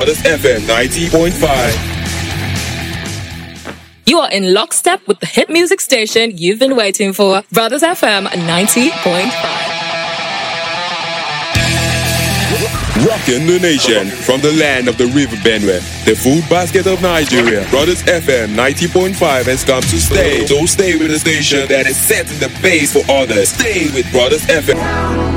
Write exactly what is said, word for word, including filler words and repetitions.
Brothers F M ninety point five. You are in lockstep with the hit music station you've been waiting for, Brothers F M ninety point five. Rocking the nation from the land of the River Benue, the food basket of Nigeria. Brothers F M ninety point five has come to stay. So stay with the station that is setting the pace for others. Stay with Brothers F M.